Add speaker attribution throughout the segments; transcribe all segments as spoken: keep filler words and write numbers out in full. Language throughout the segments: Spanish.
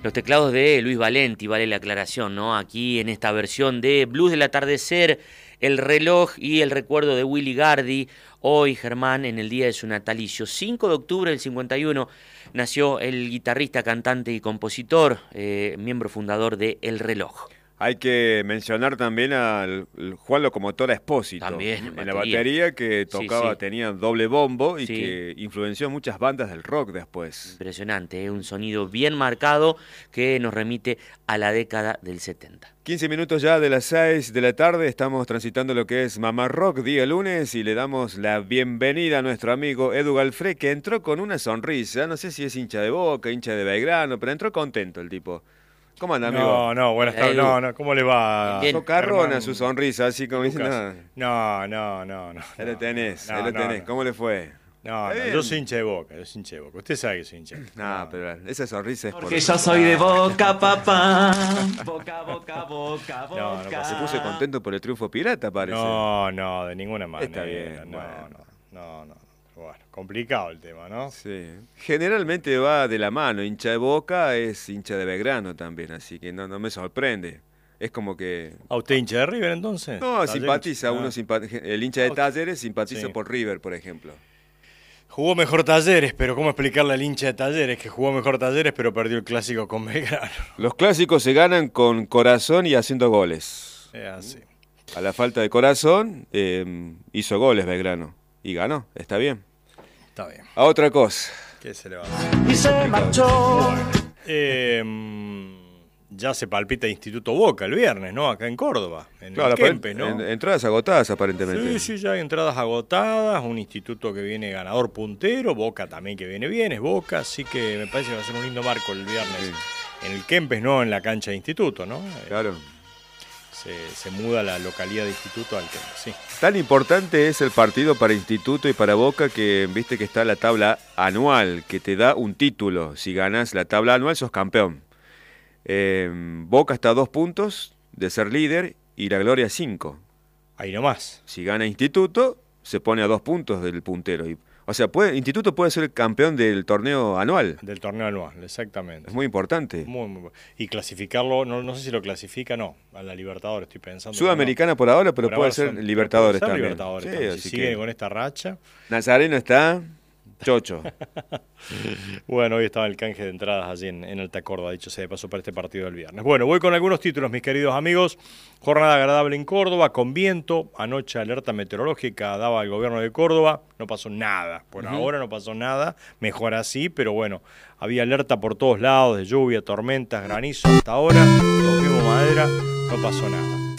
Speaker 1: Los teclados de Luis Valenti, vale la aclaración, ¿no? Aquí en esta versión de Blues del Atardecer, el reloj y el recuerdo de Willy Gardi. Hoy, Germán, en el día de su natalicio, cinco de octubre del cincuenta y uno, nació el guitarrista, cantante y compositor, eh, miembro fundador de El Reloj.
Speaker 2: Hay que mencionar también al Juan Locomotora Espósito.
Speaker 1: También,
Speaker 2: en
Speaker 1: batería.
Speaker 2: la batería, que tocaba, sí, sí. tenía doble bombo y
Speaker 1: sí.
Speaker 2: que influenció muchas bandas del rock después.
Speaker 1: Impresionante, ¿eh? Un sonido bien marcado que nos remite a la década del setenta.
Speaker 2: quince minutos ya de las seis de la tarde, estamos transitando lo que es Mamá Rock, día lunes, y le damos la bienvenida a nuestro amigo Edu Galfré, que entró con una sonrisa. No sé si es hincha de Boca, hincha de Belgrano, pero entró contento el tipo. ¿Cómo anda, amigo?
Speaker 3: No, no, buenas tardes. No, no, ¿cómo le va?
Speaker 2: Socarrona su sonrisa, así como diciendo.
Speaker 3: No, no, no, no.
Speaker 2: Ahí lo tenés,
Speaker 3: no,
Speaker 2: ahí lo
Speaker 3: no,
Speaker 2: tenés.
Speaker 3: no.
Speaker 2: ¿Cómo le fue?
Speaker 3: No, no, yo soy hincha de Boca, yo soy hincha de Boca. Usted sabe que soy hincha.
Speaker 2: No, no, pero esa sonrisa es por...
Speaker 4: Porque yo soy de Boca, papá. Boca, boca, boca, boca.
Speaker 2: No, no, se puso contento por el triunfo pirata, parece.
Speaker 3: No, no, de ninguna manera.
Speaker 2: Está bien,
Speaker 3: no,
Speaker 2: bueno.
Speaker 3: no, no, no. Bueno, complicado el tema, ¿no?
Speaker 2: Sí. Generalmente va de la mano. Hincha de Boca es hincha de Belgrano también, así que no, no me sorprende. Es como que...
Speaker 3: ¿A usted hincha de River entonces?
Speaker 2: No,
Speaker 3: ¿Talleres?
Speaker 2: simpatiza.
Speaker 3: Ah.
Speaker 2: Uno simpatiza. El hincha de Talleres simpatiza
Speaker 3: Sí.
Speaker 2: por River, por ejemplo.
Speaker 3: Jugó mejor Talleres, pero ¿cómo explicarle al hincha de Talleres que jugó mejor Talleres pero perdió el clásico con Belgrano?
Speaker 2: Los clásicos se ganan con corazón y haciendo goles.
Speaker 3: Es así.
Speaker 2: A la falta de corazón, eh, hizo goles Belgrano. Y ganó, está bien.
Speaker 3: Está bien.
Speaker 2: A otra cosa.
Speaker 3: ¿Qué se le va a hacer?
Speaker 4: Y se marchó.
Speaker 3: Eh, ya se palpita Instituto Boca el viernes, ¿no? Acá en Córdoba, en
Speaker 2: Claro,
Speaker 3: el Kempes, ¿no?
Speaker 2: en- entradas agotadas aparentemente.
Speaker 3: Sí, sí, ya hay entradas agotadas, un instituto que viene ganador puntero, Boca también que viene bien, es Boca, así que me parece que va a ser un lindo marco el viernes
Speaker 2: Sí.
Speaker 3: en el Kempes, ¿no? En la cancha de Instituto, ¿no?
Speaker 2: Claro.
Speaker 3: Se, se muda la localidad de Instituto al Kempes, sí.
Speaker 2: Tan importante es el partido para Instituto y para Boca que viste que está la tabla anual, que te da un título. Si ganas la tabla anual, sos campeón. Eh, Boca está a dos puntos de ser líder y la Gloria a cinco.
Speaker 3: Ahí nomás.
Speaker 2: Si gana Instituto, se pone a dos puntos del puntero. Y, o sea, puede, Instituto puede ser el campeón del torneo anual.
Speaker 3: Del torneo anual, exactamente.
Speaker 2: Es muy importante.
Speaker 3: Muy, muy bueno. Y clasificarlo, no, no sé si lo clasifica, no, a la Libertadores, estoy pensando.
Speaker 2: Sudamericana por ahora, pero
Speaker 3: Por
Speaker 2: puede
Speaker 3: ahora
Speaker 2: ser
Speaker 3: son-
Speaker 2: Libertadores
Speaker 3: puede ser
Speaker 2: también.
Speaker 3: Libertadores
Speaker 2: Sí,
Speaker 3: también.
Speaker 2: así
Speaker 3: Si sigue
Speaker 2: que
Speaker 3: con esta racha.
Speaker 2: Nazareno está chocho.
Speaker 3: Bueno, hoy estaba el canje de entradas allí en, en Alta Córdoba, dicho sea de paso, para este partido del viernes. Bueno, voy con algunos títulos, mis queridos amigos. Jornada agradable en Córdoba, con viento. Anoche alerta meteorológica daba el gobierno de Córdoba. No pasó nada, por
Speaker 1: Uh-huh.
Speaker 3: ahora no pasó nada. Mejor así, pero bueno, había alerta por todos lados de lluvia, tormentas, granizo. Hasta ahora, toquemos madera, no pasó nada.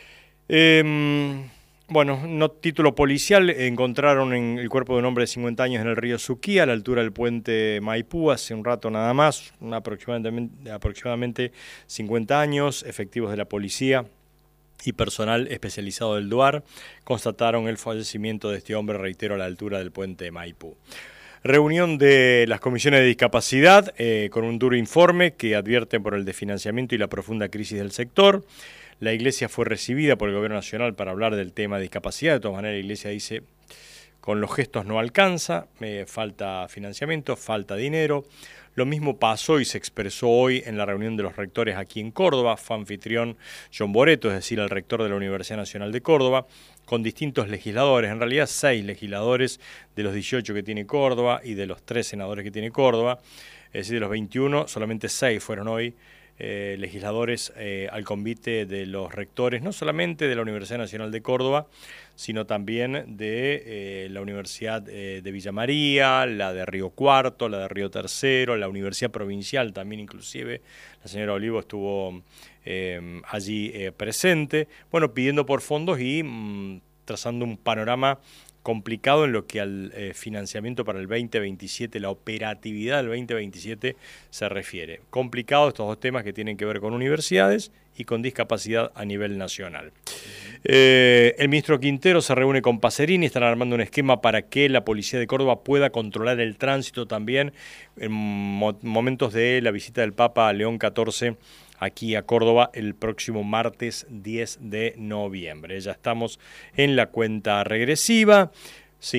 Speaker 3: Eh, bueno, no, título policial, encontraron en el cuerpo de un hombre de cincuenta años en el río Suquía, a la altura del puente Maipú, hace un rato nada más, aproximadamente, aproximadamente cincuenta años, efectivos de la policía y personal especializado del DUAR constataron el fallecimiento de este hombre, reitero, a la altura del puente Maipú. Reunión de las comisiones de discapacidad eh, con un duro informe que advierte por el desfinanciamiento y la profunda crisis del sector. La Iglesia fue recibida por el Gobierno Nacional para hablar del tema de discapacidad. De todas maneras, la Iglesia dice, con los gestos no alcanza, eh, falta financiamiento, falta dinero. Lo mismo pasó y se expresó hoy en la reunión de los rectores aquí en Córdoba. Fue anfitrión John Boreto, es decir, el rector de la Universidad Nacional de Córdoba, con distintos legisladores, en realidad seis legisladores de los dieciocho que tiene Córdoba y de los tres senadores que tiene Córdoba. Es decir, de los veintiuno, solamente seis fueron hoy eh, legisladores eh, al convite de los rectores, no solamente de la Universidad Nacional de Córdoba, sino también de eh, la Universidad eh, de Villa María, la de Río Cuarto, la de Río Tercero, la Universidad Provincial también inclusive. La señora Olivo estuvo eh, allí eh, presente, bueno, pidiendo por fondos y mm, trazando un panorama complicado en lo que al eh, financiamiento para el veinte veintisiete, la operatividad del veinte veintisiete se refiere. Complicado estos dos temas que tienen que ver con universidades y con discapacidad a nivel nacional. Eh, el ministro Quintero se reúne con Pacerini, están armando un esquema para que la policía de Córdoba pueda controlar el tránsito también en mo- momentos de la visita del Papa a León catorce aquí a Córdoba el próximo martes diez de noviembre. Ya estamos en la cuenta regresiva. Sí,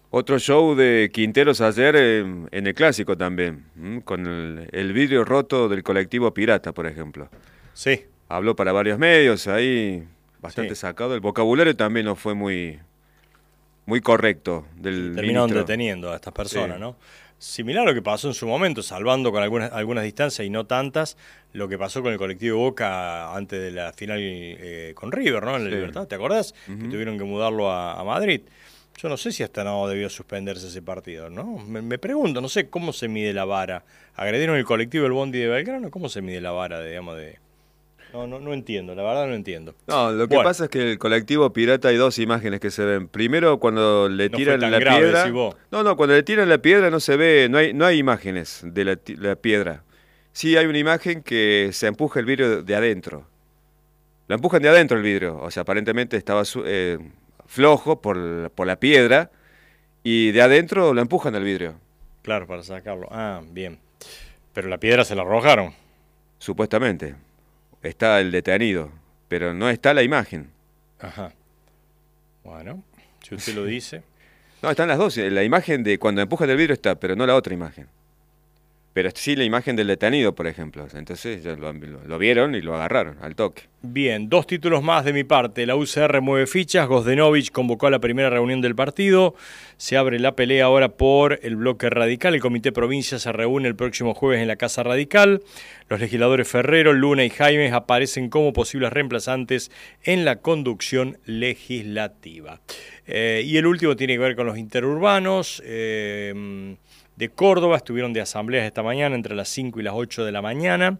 Speaker 2: Otro show de Quinteros ayer eh, en el Clásico también, ¿m? Con el, el vidrio roto del colectivo Pirata, por ejemplo.
Speaker 3: Sí.
Speaker 2: Habló para varios medios, ahí bastante
Speaker 3: Sí.
Speaker 2: sacado. El vocabulario también no fue muy, muy correcto del
Speaker 3: Terminaron
Speaker 2: ministro.
Speaker 3: deteniendo a estas personas,
Speaker 2: Sí.
Speaker 3: ¿no? Similar a lo que pasó en su momento, salvando con algunas, algunas distancias y no tantas, lo que pasó con el colectivo Boca antes de la final eh, con River, ¿no? En la
Speaker 2: Sí.
Speaker 3: Libertad, ¿te acordás?
Speaker 2: Ujú.
Speaker 3: Que tuvieron que mudarlo a, a Madrid. Yo no sé si hasta no debió suspenderse ese partido, ¿no? Me, me pregunto, no sé cómo se mide la vara. ¿Agredieron el colectivo del Bondi de Belgrano? ¿Cómo se mide la vara, digamos, de...? No, no, no entiendo, la verdad no entiendo.
Speaker 2: No, lo que
Speaker 3: Bueno.
Speaker 2: pasa es que el colectivo Pirata hay dos imágenes que se ven. Primero, cuando le
Speaker 3: No
Speaker 2: tiran
Speaker 3: fue tan
Speaker 2: la
Speaker 3: grave,
Speaker 2: piedra.
Speaker 3: decís vos.
Speaker 2: No, no, cuando le tiran la piedra no se ve, no hay, no hay imágenes de la, ti- la piedra. Sí hay una imagen que se empuja el vidrio de adentro. Lo empujan de adentro el vidrio. O sea, aparentemente estaba su- eh, flojo por, por la piedra. Y de adentro lo empujan al vidrio,
Speaker 3: Claro, para sacarlo. Ah, bien. Pero la piedra se la arrojaron.
Speaker 2: supuestamente. Está el detenido, pero no está la imagen.
Speaker 3: Ajá. Bueno, si usted lo dice.
Speaker 2: No, están las dos. La imagen de cuando empujan el vidrio está, pero no la otra imagen. Pero sí la imagen del detenido, por ejemplo. Entonces ya lo, lo- lo vieron y lo agarraron al toque.
Speaker 3: Bien, dos títulos más de mi parte. La U C R mueve fichas. Gosdenovich convocó a la primera reunión del partido. Se abre la pelea ahora por el bloque radical. El Comité Provincia se reúne el próximo jueves en la Casa Radical. Los legisladores Ferrero, Luna y Jaimes aparecen como posibles reemplazantes en la conducción legislativa. Eh, y el último tiene que ver con los interurbanos. Eh, de Córdoba estuvieron de asambleas esta mañana entre las cinco y las ocho de la mañana.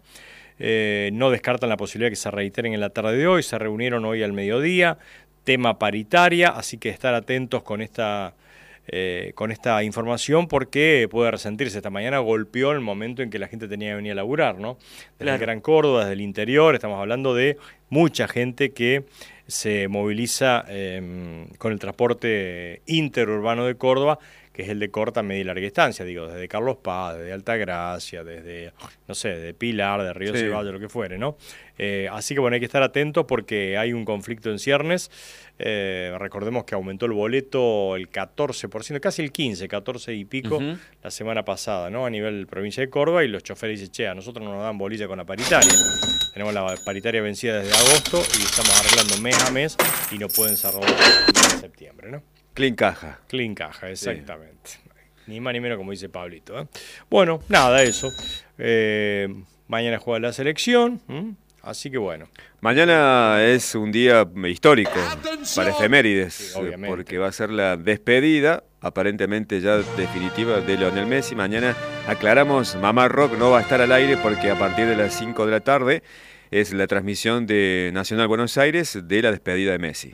Speaker 3: Eh, no descartan la posibilidad de que se reiteren en la tarde de hoy. Se reunieron hoy al mediodía. Tema paritaria, así que estar atentos con esta, eh, con esta información porque puede resentirse. Esta mañana golpeó el momento en que la gente tenía que venir a laburar, ¿no? Desde
Speaker 1: Claro.
Speaker 3: el Gran Córdoba, desde el interior, estamos hablando de mucha gente que se moviliza eh, con el transporte interurbano de Córdoba, que es el de corta, media y larga distancia, digo, desde Carlos Paz, desde Altagracia, desde, no sé, de Pilar, de Río
Speaker 2: Sí.
Speaker 3: Ceballos, lo que fuere, ¿no? Eh, así que bueno, hay que estar atentos porque hay un conflicto en ciernes. Eh, recordemos que aumentó el boleto el catorce por ciento, casi el quince, catorce y pico
Speaker 1: Ujú.
Speaker 3: la semana pasada, ¿no? A nivel provincia de Córdoba, y los choferes dicen, che, a nosotros no nos dan bolilla con la paritaria. Tenemos la paritaria vencida desde agosto y estamos arreglando mes a mes y no pueden cerrar en septiembre, ¿no?
Speaker 2: Clean caja.
Speaker 3: Clean caja, exactamente. Ni más ni menos como dice Pablito. ¿eh? Bueno, nada, eso. Eh, mañana juega la selección, ¿m? Así que bueno.
Speaker 2: Mañana es un día histórico para efemérides,
Speaker 3: Sí, obviamente.
Speaker 2: porque va a ser la despedida, aparentemente ya definitiva, de Lionel Messi. Mañana aclaramos, Mamá Rock no va a estar al aire porque a partir de las cinco de la tarde es la transmisión de Nacional Buenos Aires de la despedida de Messi.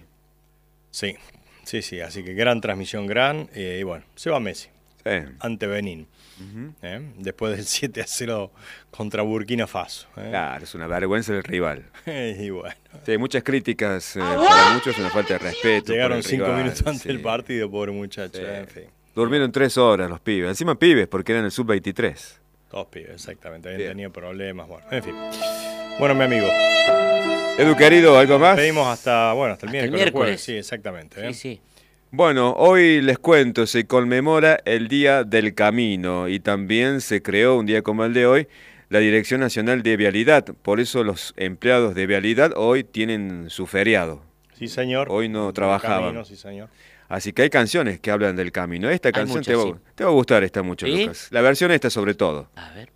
Speaker 3: Sí, sí, sí. Así que gran transmisión, gran. Eh, y bueno, se va Messi
Speaker 2: Sí.
Speaker 3: ante Benín. ¿eh? Después del siete a cero contra Burkina Faso. ¿eh?
Speaker 2: Claro, es una vergüenza del rival.
Speaker 3: y bueno.
Speaker 2: Sí, muchas críticas, eh, para muchos una falta de respeto. por
Speaker 3: Llegaron
Speaker 2: el
Speaker 3: cinco
Speaker 2: rival,
Speaker 3: minutos antes
Speaker 2: sí.
Speaker 3: del partido, pobre muchacho.
Speaker 2: Sí.
Speaker 3: ¿eh? En fin.
Speaker 2: Durmieron tres horas los pibes, encima pibes porque eran el sub veintitrés.
Speaker 3: Dos pibes, exactamente. Habían
Speaker 2: Bien.
Speaker 3: tenido problemas. Bueno, en fin. Bueno, mi amigo.
Speaker 2: Edu, querido, ¿algo más?
Speaker 3: Pedimos hasta, bueno, hasta el
Speaker 1: Hasta el
Speaker 3: miércoles.
Speaker 1: miércoles.
Speaker 3: jueves. Sí, exactamente. ¿eh?
Speaker 1: Sí, sí.
Speaker 2: Bueno, hoy les cuento, se conmemora el Día del Camino y también se creó un día como el de hoy la Dirección Nacional de Vialidad. Por eso los empleados de Vialidad hoy tienen su feriado.
Speaker 3: Sí, señor.
Speaker 2: Hoy no
Speaker 3: Del
Speaker 2: trabajaban.
Speaker 3: camino, sí, señor.
Speaker 2: Así que hay canciones que hablan del camino. Esta canción
Speaker 1: muchas,
Speaker 2: te, va,
Speaker 1: sí.
Speaker 2: te va a gustar esta mucho,
Speaker 1: ¿Sí?
Speaker 2: Lucas. La versión esta sobre todo.
Speaker 1: A ver.